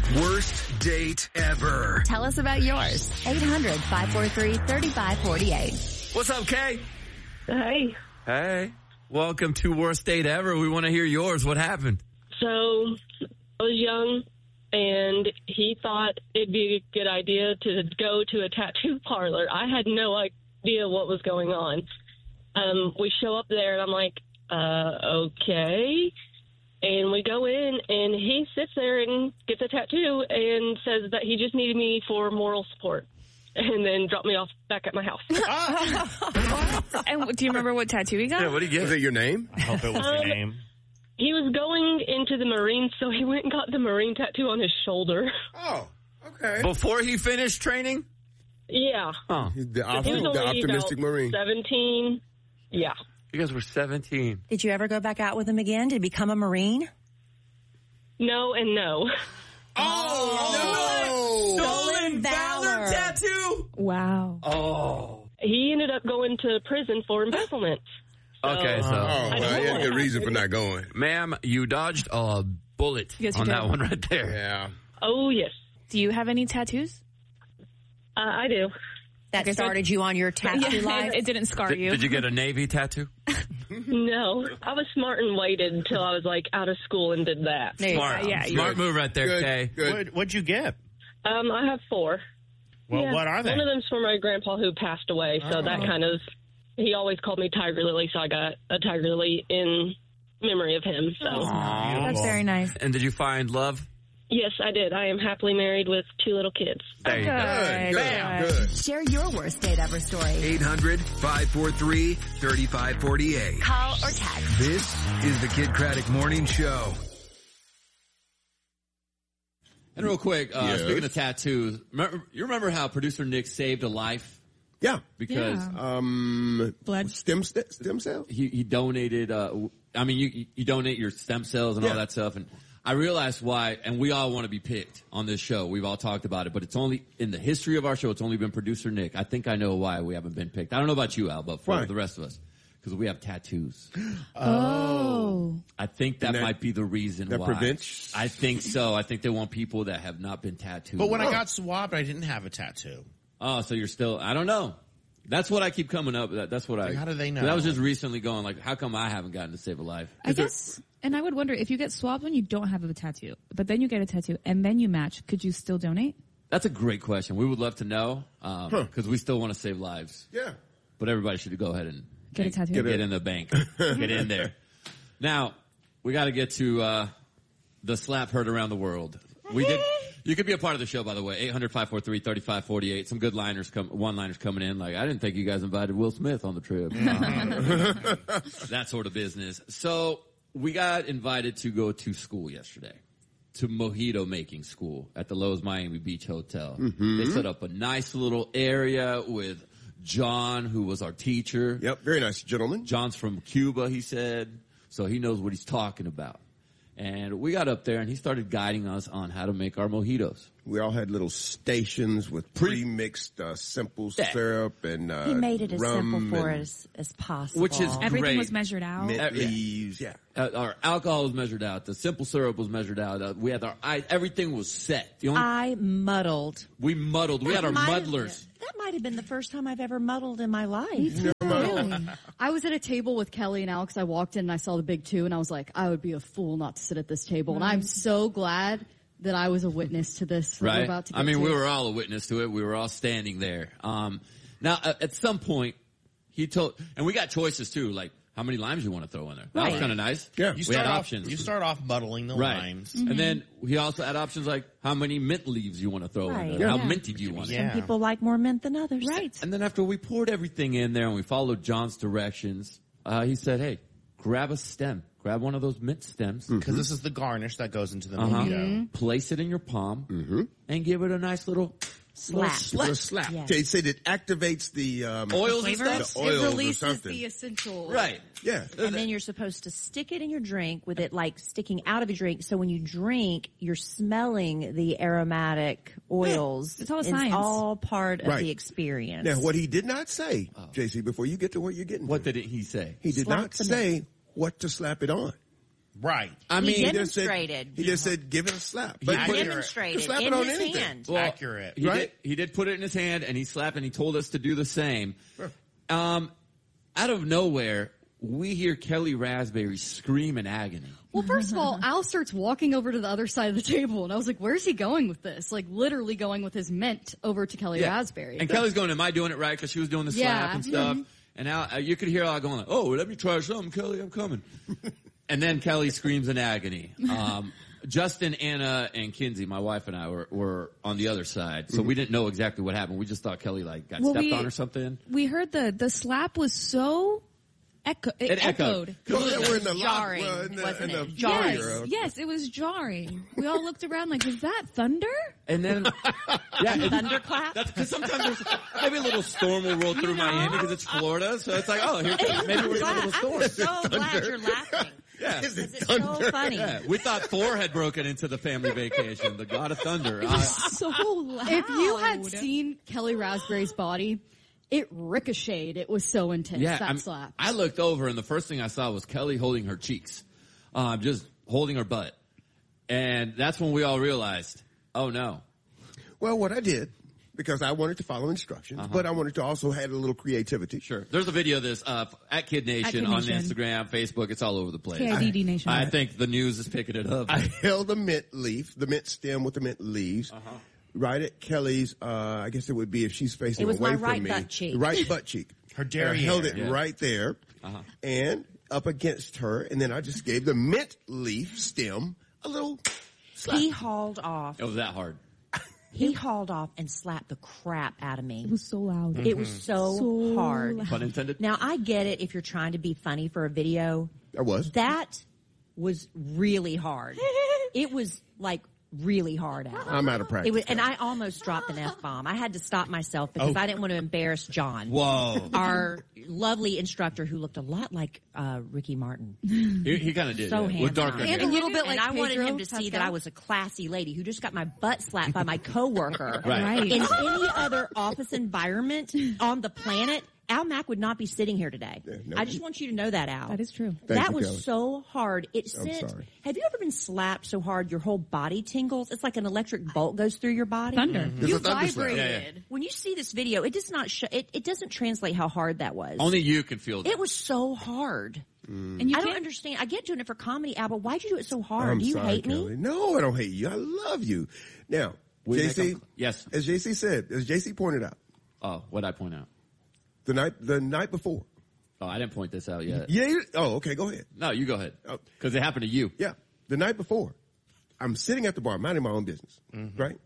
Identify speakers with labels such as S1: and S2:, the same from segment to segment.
S1: Worst date ever.
S2: Tell us about yours. 800-543-3548.
S3: What's up, Kay?
S4: Hey.
S3: Hey. Welcome to Worst Date Ever. We want to hear yours. What happened?
S4: So, I was young, and he thought it'd be a good idea to go to a tattoo parlor. I had no idea what was going on. We show up there, and I'm like, okay. And we go in, and he sits there and gets a tattoo and says that he just needed me for moral support. And then dropped me off back at my house.
S5: And do you remember what tattoo he got?
S3: Yeah, what did he get?
S6: Was it your name?
S7: I hope it was your name.
S4: He was going into the Marines, so he went and got the Marine tattoo on his shoulder.
S6: Oh, okay.
S3: Before he finished training?
S4: Yeah.
S3: Oh.
S6: The
S4: He was only
S6: optimistic
S4: about
S6: Marine.
S4: 17. Yeah.
S3: You guys were 17.
S2: Did you ever go back out with him again? Did he become a Marine?
S4: No and no.
S6: Oh, no!
S2: Stolen valor
S3: tattoo?
S5: Wow.
S3: Oh.
S4: He ended up going to prison for embezzlement.
S3: Okay, so.
S6: Oh, well, he had a good reason for not going.
S3: Ma'am, you dodged a bullet
S5: Yes, you
S3: on
S5: did.
S3: that one right there.
S6: Yeah.
S4: Oh, yes.
S5: Do you have any tattoos?
S4: I do.
S2: that started you on your tattoo life?
S5: It didn't scar you.
S3: Did you get a Navy tattoo?
S4: No. I was smart and waited until I was, out of school and did that.
S3: Smart.
S5: yeah,
S3: Smart move right there, Kay.
S6: Good.
S7: What'd you get?
S4: I have 4.
S7: Well,
S4: Yeah.
S7: what are they?
S4: One of them's for my grandpa who passed away, so that kind of, he always called me Tiger Lily, so I got a Tiger Lily in memory of him. So
S5: That's very nice.
S3: And did you find love?
S4: yes, I did. I am happily married with 2 little kids.
S3: There you go.
S6: Good.
S2: Share your worst date ever story.
S1: 800-543-3548.
S2: Call or text.
S1: This is the Kid Craddock Morning Show.
S3: And real quick,
S6: Yes.
S3: speaking of tattoos, you remember how producer Nick saved a life?
S6: Yeah.
S3: Because
S5: Blood.
S6: Stem cell?
S3: he donated, you donate your stem cells and all
S6: Yeah.
S3: that stuff. And I realized why, and we all want to be picked on this show. We've all talked about it, but it's only, in the history of our show, it's only been producer Nick. I think I know why we haven't been picked. I don't know about you, Al, but for
S6: Why?
S3: the rest of us. Because we have tattoos.
S5: Oh.
S3: I think that
S6: And that-
S3: might be the reason
S6: that
S3: why.
S6: prevents-
S3: I think so. I think they want people that have not been tattooed.
S7: But when I got swabbed, I didn't have a tattoo.
S3: Oh, so you're still, I don't know. That's what I keep coming up. That's what I.
S7: How do they know?
S3: That was just recently going like, how come I haven't gotten to save a life?
S5: I guess, and I would wonder if you get swabbed when you don't have a tattoo, but then you get a tattoo and then you match, could you still donate?
S3: That's a great question. We would love to know, because we still want to save lives.
S6: Yeah.
S3: But everybody should go ahead and
S5: Get a tattoo.
S3: Get in the bank. Get in there. Now, we got to get to the slap heard around the world. You could be a part of the show, by the way. 800-543-3548. Some good one-liners coming in. Like, I didn't think you guys invited Will Smith on the trip. That sort of business. So, we got invited to go to school yesterday. To mojito making school at the Lowe's Miami Beach Hotel. Mm-hmm. They set up a nice little area with John, who was our teacher.
S6: Yep. Very nice gentleman.
S3: John's from Cuba, he said, so he knows what he's talking about. And we got up there, and he started guiding us on how to make our mojitos.
S6: We all had little stations with pre-mixed simple syrup and
S2: He made it as
S6: rum
S2: simple for
S6: and
S2: us as possible.
S3: Which is
S5: Everything
S3: great.
S5: was measured out.
S6: mint leaves. Yeah.
S3: Our alcohol was measured out. The simple syrup was measured out. We had our everything was set.
S2: I muddled.
S3: We muddled. We had our muddlers.
S2: That might have been the first time I've ever muddled in my life.
S8: Really? I was at a table with Kelly and Alex. I walked in and I saw the big 2 and I was like, I would be a fool not to sit at this table. And I'm so glad that I was a witness to this. That we're
S3: Right.
S8: about to get
S3: I mean,
S8: to.
S3: we were all a witness to it. We were all standing there. Now, at some point, he told, and we got choices too, like how many limes you want to throw in there. That was kind of nice.
S6: Yeah.
S7: You
S3: we had
S7: start
S3: options.
S7: You start off muddling the
S3: Right.
S7: limes.
S3: And then he also had options like how many mint leaves you want to throw in
S2: Right.
S3: there. How
S2: Yeah.
S3: minty do you want it?
S7: Yeah.
S2: Some people like more mint than others.
S5: Right.
S3: And then after we poured everything in there and we followed John's directions, he said, hey, grab a stem. Grab one of those mint stems.
S7: Because this is the garnish that goes into the
S3: Uh-huh.
S7: mojito.
S3: Place it in your palm and give it a nice little
S2: Slap.
S6: Little slap.
S2: Yes.
S6: They say that activates the
S3: oils and
S5: Flavors?
S3: stuff.
S6: the oils
S8: It
S6: or
S8: releases
S6: something.
S8: the essential.
S3: Right.
S6: Yeah.
S2: And then you're supposed to stick it in your drink with it like sticking out of your drink. So when you drink, you're smelling the aromatic oils.
S5: It's all science.
S2: all part of
S6: Right.
S2: the experience.
S6: Now, what he did not say, JC, before you get to where you're getting
S3: What
S6: to,
S3: did he say?
S6: he did
S2: Slap
S6: not
S2: the
S6: say what to slap it on.
S7: Right.
S3: I mean,
S2: He
S6: just said-
S2: demonstrated.
S6: He just said, give it a slap.
S2: He
S6: But
S2: demonstrated
S6: slap it
S2: in
S6: on
S2: his
S6: anything.
S2: hand.
S3: Well,
S7: Accurate.
S3: He did put it in his hand, and he slapped, and he told us to do the same. Out of nowhere, we hear Kelly Raspberry scream in agony.
S8: Well, first of all, Al starts walking over to the other side of the table, and I was like, where's he going with this? Like, literally going with his mint over to Kelly Raspberry.
S3: And Kelly's going, am I doing it right? Because she was doing the slap
S8: Yeah.
S3: and stuff. And Al, you could hear Al going, like, oh, let me try something, Kelly, I'm coming. And then Kelly screams in agony. Justin, Anna, and Kinsey, my wife and I, were on the other side, so we didn't know exactly what happened. We just thought Kelly got stepped on or something.
S5: We heard the slap was so it echoed.
S6: Well, they were in the
S2: Jarring, wasn't it? Jarring.
S5: Yes, it was jarring. We all looked around like, is that thunder?
S3: And then, yeah,
S2: Thunderclap?
S3: that's because sometimes there's maybe a little storm will roll through Miami because it's Florida, so it's like, oh, maybe we're in a little storm.
S2: I'm so glad you're laughing.
S3: Yeah.
S2: It's so funny.
S3: Yeah, we thought Thor had broken into the family vacation, the god of thunder.
S5: So loud.
S8: If you had seen Kelly Raspberry's body, it ricocheted. It was so intense, that slap.
S3: I looked over, and the first thing I saw was Kelly holding her cheeks, just holding her butt. And that's when we all realized, oh, no.
S6: Well, what I did, because I wanted to follow instructions, but I wanted to also add a little creativity.
S3: Sure. There's a video of this at Kid Nation on
S5: Nation.
S3: Instagram, Facebook. It's all over the place.
S5: KIDD Nation.
S3: I think the news is picking it up.
S6: I held the mint leaf, the mint stem with the mint leaves, right at Kelly's, I guess it would be if she's facing
S2: It was
S6: away
S2: my
S6: from
S2: right
S6: me.
S2: butt cheek.
S6: Right butt cheek.
S7: Her
S6: And I
S7: derriere.
S6: held it
S3: Yeah.
S6: right there and up against her, and then I just gave the mint leaf stem a little slap.
S2: He hauled off.
S3: It was that hard.
S2: He hauled off and slapped the crap out of me.
S5: It was so loud.
S2: It was so hard.
S5: loud.
S3: Pun intended.
S2: Now, I get it if you're trying to be funny for a video.
S6: I was.
S2: That was really hard. It was like really hard, Al.
S6: I'm out of practice.
S2: It was, and I almost dropped an F-bomb. I had to stop myself because I didn't want to embarrass John.
S3: Whoa.
S2: Our lovely instructor who looked a lot like Ricky Martin.
S3: He kind of did.
S2: So
S3: yeah.
S2: handsome.
S3: With darker
S8: And
S3: hair.
S8: a little bit
S2: And
S8: like
S2: I wanted
S8: Pedro
S2: him to see that
S8: Pascal.
S2: I was a classy lady who just got my butt slapped by my coworker.
S3: Right.
S2: In any other office environment on the planet, Al Mack would not be sitting here today.
S6: no.
S2: I just want you to know that, Al.
S5: That is true.
S6: Thank
S2: That
S6: you,
S2: was
S6: Kelly.
S2: so hard. It sent.
S6: sorry.
S2: Have you ever been slapped so hard your whole body tingles? It's like an electric bolt goes through your body.
S5: Thunder.
S6: There's
S8: You
S6: a thunder slap.
S8: vibrated.
S2: When you see this video, it does not show. It doesn't translate how hard that was.
S3: Only you can feel that.
S2: It was so hard.
S5: And you
S2: I don't
S5: can't-
S2: understand. I get doing it for comedy, Al, but why'd you do it so hard?
S6: I'm
S2: do you
S6: sorry,
S2: hate
S6: Kelly.
S2: me?
S6: No, I don't hate you. I love you. Now,
S3: We make
S6: JC,
S3: them- yes.
S6: as JC said, as JC pointed out,
S3: Oh, what'd I point out?
S6: the night before.
S3: Oh, I didn't point this out yet.
S6: Yeah. Oh, okay. Go ahead.
S3: No, you go ahead.
S6: Oh.
S3: Because it happened to you.
S6: Yeah. The night before, I'm sitting at the bar, minding my own business, right?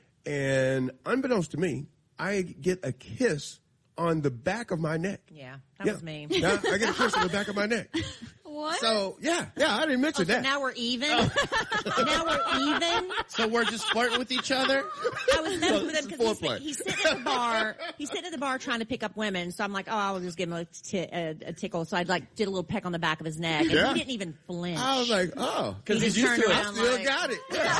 S6: And unbeknownst to me, I get a kiss on the back of my neck.
S2: Yeah, that was me.
S6: Yeah, I get a kiss on the back of my neck.
S8: What?
S6: So, yeah, I didn't mention
S2: So
S6: that.
S2: now we're even. Now we're even.
S7: So we're just flirting with each other?
S2: I was messing with him because
S6: foreplay.
S2: he's sitting at the bar. He's sitting at the bar trying to pick up women. So I'm like, oh, I'll just give him a tickle. So I did a little peck on the back of his neck, and
S6: Yeah.
S2: he didn't even flinch.
S6: I was like, oh,
S3: Because
S2: He
S3: he's
S2: just
S3: used to
S2: turned
S3: it.
S6: I
S2: around
S6: still
S2: like-
S6: got it.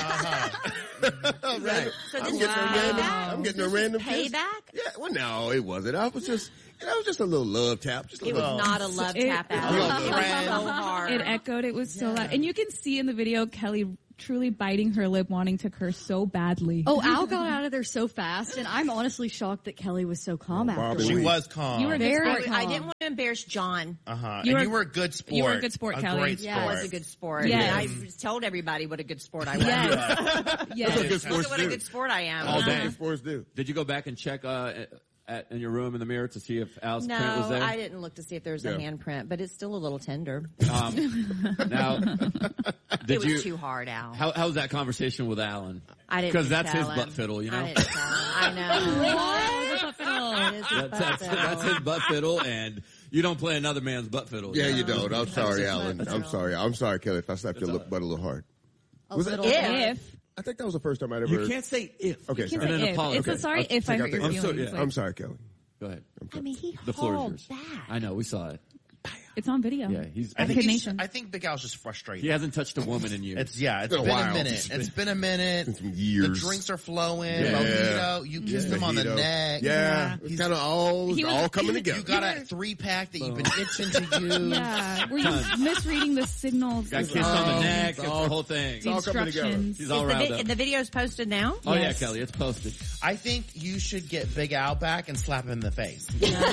S3: Right.
S2: So
S6: I'm
S2: this
S6: getting
S2: is
S6: a random.
S2: payback?
S6: I'm getting a
S2: This is
S6: random kiss.
S2: payback?
S6: Yeah. Well, no, it wasn't. I was just, that was just a little love tap. Just a
S2: It was
S6: little.
S2: not a love
S5: It-
S2: tap out.
S7: Your
S2: It was
S7: friend.
S2: so hard.
S5: It echoed. It was so loud. And you can see in the video Kelly truly biting her lip, wanting to curse so badly.
S8: Oh, Al got out of there so fast, and I'm honestly shocked that Kelly was so calm
S6: Bobby
S8: afterwards.
S7: She
S6: Wee.
S7: was calm.
S5: You were
S8: Very
S2: I
S8: calm.
S2: didn't want to embarrass John.
S7: Uh-huh.
S5: You
S7: And
S5: were-
S7: you were a good sport.
S5: you were a good sport,
S7: a
S5: Kelly.
S7: great
S8: Yeah,
S7: sport.
S2: I was a good sport.
S5: Yes.
S2: I told everybody what a good sport I was.
S5: Yes. yes.
S6: Good
S2: Look
S6: sports
S2: at what a
S6: do.
S2: good sport I am.
S3: All
S6: That's
S3: day.
S6: what sports do.
S3: Did you go back and check in your room in the mirror to see if Al's
S2: No,
S3: print was there?
S2: I didn't look to see if there was
S6: Yeah.
S2: a handprint, but it's still a little tender.
S3: Now,
S2: It
S3: did
S2: was
S3: you?
S2: too hard, Al.
S3: How was that conversation with Alan?
S2: I didn't
S3: Because that's
S2: tell
S3: his
S2: him.
S3: butt fiddle, you know.
S2: I didn't tell him. I know.
S5: The butt fiddle.
S2: It is his butt
S3: That's
S2: fiddle.
S3: his butt fiddle, and you don't play another man's butt fiddle.
S6: Yeah, you don't. I'm sorry,
S2: just
S6: Alan.
S2: butt
S6: I'm
S2: fiddle.
S6: sorry. I'm sorry, Kelly, if I slapped your
S3: all right.
S6: butt a little hard.
S8: A
S6: Was it-
S8: little
S2: If.
S8: bit.
S6: I think that was the first time I'd ever.
S3: You can't say if.
S6: Okay,
S5: You can
S6: sorry.
S3: And
S5: say
S3: then
S5: if.
S3: apologize.
S5: It's a sorry
S6: Okay.
S5: if I
S6: Take
S5: hurt
S6: out
S5: your
S6: the-
S3: I'm so-
S5: feelings.
S3: yeah.
S5: Like,
S6: I'm sorry, Kelly.
S3: Go ahead.
S2: I mean, he
S3: The floor is
S2: hauled
S3: yours.
S2: back.
S3: I know. We saw it.
S5: It's on video.
S3: Yeah, he's.
S7: I
S5: Kid Nation.
S7: think Big Al's just frustrated.
S3: He hasn't touched a woman in years.
S7: It's been
S6: been a
S7: a
S6: while.
S7: minute. It's been a minute.
S6: Some years.
S7: The drinks are flowing.
S6: Yeah.
S7: Mojito. You kissed him on the
S6: Mojito.
S7: neck.
S6: Yeah, it's kind of all coming together.
S7: You got a 3-pack that you've been itching to use.
S5: Yeah, were you misreading the signals?
S3: Got kissed on the neck. It's the whole thing.
S5: The
S6: all coming together.
S5: instructions.
S3: He's all riled up.
S2: The video's posted now?
S3: Oh yeah,
S5: Yes.
S3: Kelly, it's posted.
S7: I think you should get Big Al back and slap him in the face.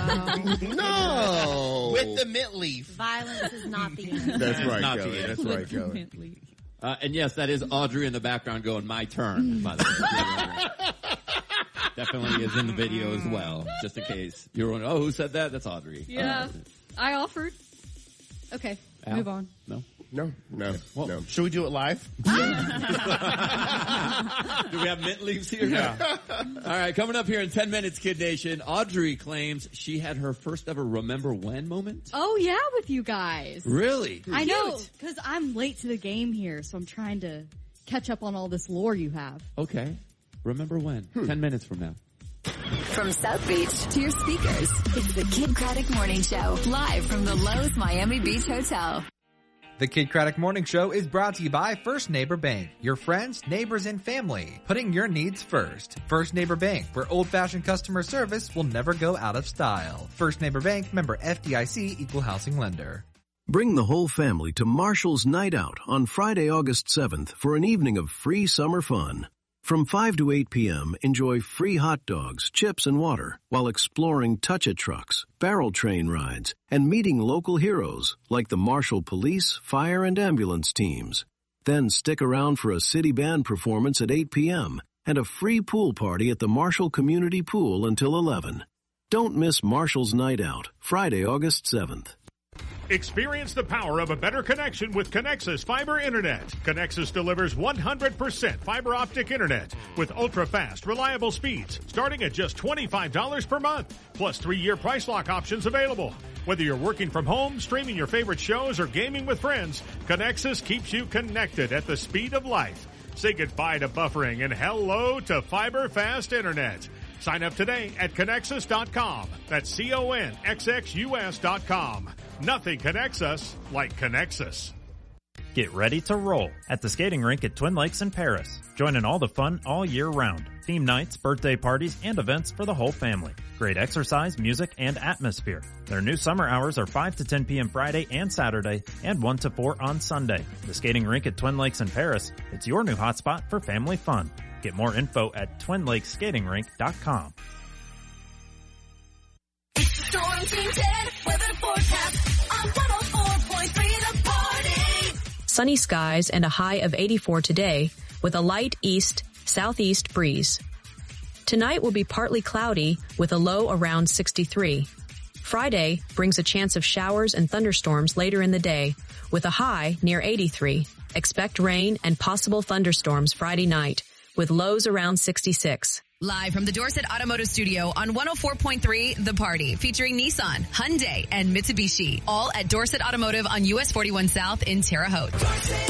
S6: No.
S7: With the mint leaf.
S2: Violence is not the answer.
S6: That's right,
S3: Not
S6: Kelly.
S3: the
S6: That's right, Kelly.
S3: And yes, that is Audrey in the background going, my turn, by the way. Definitely is in the video as well, just in case. You're wondering, oh, who said that? That's Audrey.
S8: Yeah, I offered. Okay,
S3: Al?
S8: move on.
S3: No?
S6: No.
S7: Should we do it live?
S3: Do we have mint leaves here? Yeah. All right, coming up here in 10 minutes, Kid Nation, Audrey claims she had her first ever remember when moment.
S8: Oh yeah, with you guys.
S3: Really?
S8: I know, because I'm late to the game here, so I'm trying to catch up on all this lore you have.
S3: Okay. Remember when? 10 minutes from now.
S9: From South Beach to your speakers, it's the Kid Craddock Morning Show, live from the Lowe's Miami Beach Hotel.
S10: The Kid Craddock Morning Show is brought to you by First Neighbor Bank, your friends, neighbors, and family, putting your needs first. First Neighbor Bank, where old-fashioned customer service will never go out of style. First Neighbor Bank, member FDIC, equal housing lender.
S11: Bring the whole family to Marshall's Night Out on Friday, August 7th for an evening of free summer fun. From 5 to 8 p.m., enjoy free hot dogs, chips, and water while exploring touch-it trucks, barrel train rides, and meeting local heroes like the Marshall Police, Fire, and Ambulance teams. Then stick around for a city band performance at 8 p.m. and a free pool party at the Marshall Community Pool until 11. Don't miss Marshall's Night Out, Friday, August 7th.
S12: Experience the power of a better connection with Connexus Fiber Internet. Connexus delivers 100% fiber optic internet with ultra-fast, reliable speeds starting at just $25 per month, plus 3-year price lock options available. Whether you're working from home, streaming your favorite shows, or gaming with friends, Connexus keeps you connected at the speed of light. Say goodbye to buffering and hello to fiber fast internet. Sign up today at Connexus.com. That's CONXXUS.com. Nothing connects us like Connexus.
S13: Get ready to roll at the skating rink at Twin Lakes in Paris. Join in all the fun all year round. Theme nights, birthday parties, and events for the whole family. Great exercise, music, and atmosphere. Their new summer hours are 5 to 10 p.m. Friday and Saturday, and 1 to 4 on Sunday. The skating rink at Twin Lakes in Paris, it's your new hotspot for family fun. Get more info at twinlakeskatingrink.com.
S9: Storm Team 10 weather forecast on 104.3 The Party.
S14: Sunny skies and a high of 84 today with a light east-southeast breeze. Tonight will be partly cloudy with a low around 63. Friday brings a chance of showers and thunderstorms later in the day with a high near 83. Expect rain and possible thunderstorms Friday night with lows around 66.
S15: Live from the Dorset Automotive Studio on 104.3 The Party, featuring Nissan, Hyundai, and Mitsubishi, all at Dorset Automotive on US 41 South in Terre Haute.